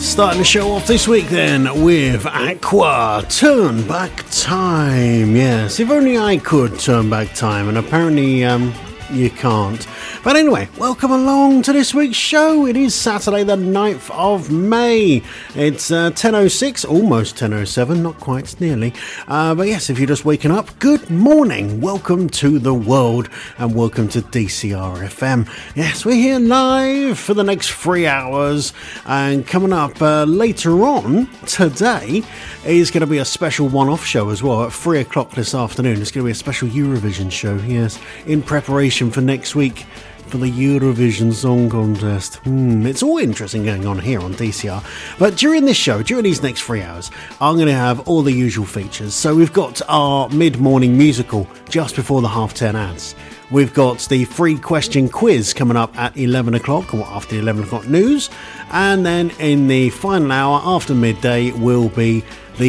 Starting the show off this week then with Aqua, Turn Back Time. Yes, if only I could turn back time, and apparently you can't. But anyway, welcome along to this week's show. It is Saturday the 9th of May. It's 10:06, almost 10:07, not quite, it's nearly. But yes, if you're just waking up, good morning. Welcome to the world and welcome to DCR FM. Yes, we're here live for the next 3 hours. And coming up later on today is going to be a special one-off show as well at 3 o'clock this afternoon. It's going to be a special Eurovision show, yes, in preparation for next week for the Eurovision Song Contest. It's all interesting going on here on DCR. But during this show, during these next 3 hours, I'm going to have all the usual features. So we've got our mid-morning musical just before the 10:30 ads. We've got the free question quiz coming up at 11 o'clock, or after the 11 o'clock news. And then in the final hour after midday will be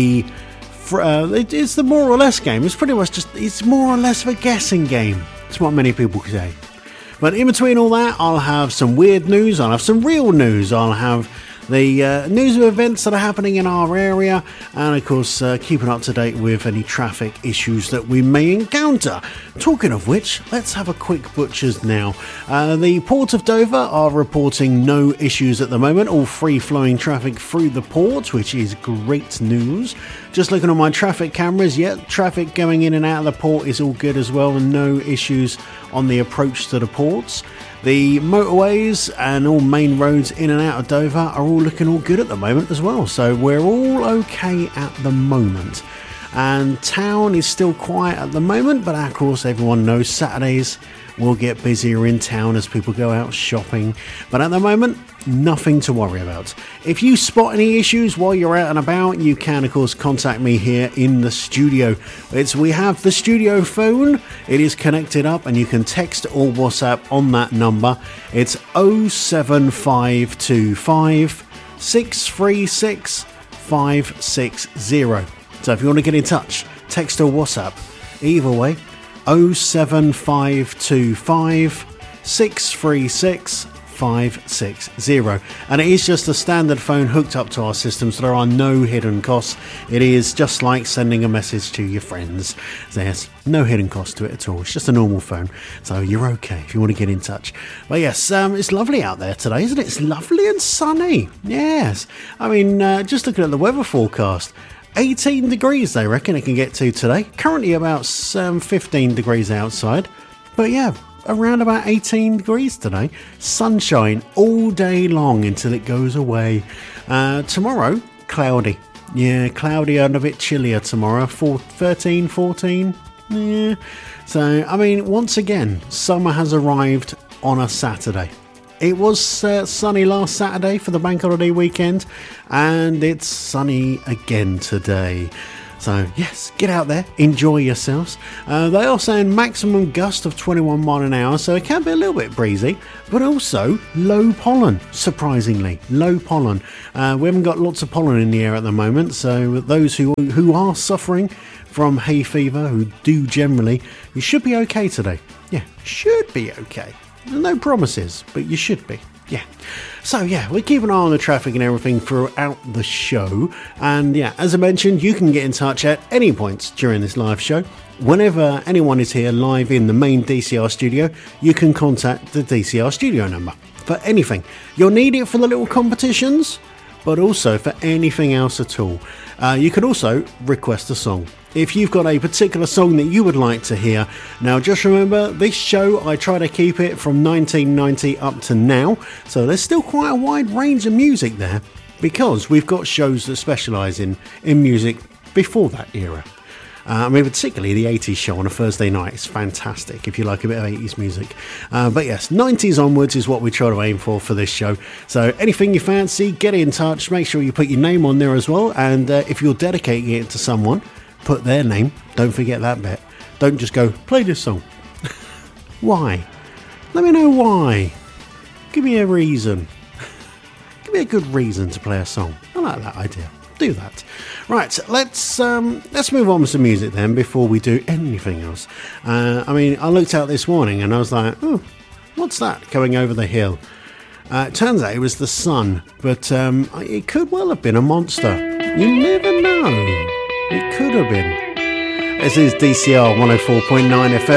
it's the more or less game. It's pretty much it's more or less of a guessing game. It's what many people say. But in between all that, I'll have some weird news, I'll have some real news, I'll have the news of events that are happening in our area, and of course keeping up to date with any traffic issues that we may encounter. Talking of which, let's have a quick butcher's now. The Port of Dover are reporting no issues at the moment, all free-flowing traffic through the port, which is great news. Just looking on my traffic cameras, traffic going in and out of the port is all good as well, and no issues on the approach to the ports. The motorways and all main roads in and out of Dover are all looking all good at the moment as well, so we're all okay at the moment. And town is still quiet at the moment, but of course everyone knows Saturdays will get busier in town as people go out shopping. But at the moment, nothing to worry about. If you spot any issues while you're out and about, you can of course contact me here in the studio. We have the studio phone. It is connected up and you can text or WhatsApp on that number. It's 07525 636 560. So if you want to get in touch, text or WhatsApp, either way, 07525 636 560. And it is just a standard phone hooked up to our system, so there are no hidden costs. It is just like sending a message to your friends. There's no hidden cost to it at all. It's just a normal phone, so you're okay if you want to get in touch. But yes, it's lovely out there today, isn't it? It's lovely and sunny. Yes, I mean, just looking at the weather forecast, 18 degrees they reckon it can get to today. Currently about 15 degrees outside. But yeah, around about 18 degrees today. Sunshine all day long until it goes away. Tomorrow, cloudy. Yeah, cloudy and a bit chillier tomorrow. 13, 14. Yeah. So, I mean, once again, summer has arrived on a Saturday. It was sunny last Saturday for the bank holiday weekend, and it's sunny again today. So yes, get out there, enjoy yourselves. They are saying maximum gust of 21 mile an hour, so it can be a little bit breezy, but also low pollen, surprisingly, low pollen. We haven't got lots of pollen in the air at the moment, so those who are suffering from hay fever, who do generally, you should be okay today. Yeah, should be okay. No promises, but you should be. Yeah. So yeah, we keep an eye on the traffic and everything throughout the show. And yeah, as I mentioned, you can get in touch at any point during this live show. Whenever anyone is here live in the main DCR studio, you can contact the DCR studio number for anything. You'll need it for the little competitions, but also for anything else at all. You can also request a song. If you've got a particular song that you would like to hear. Now just remember, this show I try to keep it from 1990 up to now, so there's still quite a wide range of music there, because we've got shows that specialise in music before that era. I mean, particularly the 80s show on a Thursday night is fantastic if you like a bit of 80s music. But yes, 90s onwards is what we try to aim for this show. So anything you fancy, get in touch. Make sure you put your name on there as well. And if you're dedicating it to someone, put their name. Don't forget that bit. Don't just go, play this song. Why? Let me know why. Give me a reason. Give me a good reason to play a song. I like that idea. Do that. Right, let's move on with some music then before we do anything else. I mean, I looked out this morning and I was like, oh, what's that coming over the hill? Turns out it was the sun, but it could well have been a monster. You never know. It could have been. This is DCR 104.9 FM.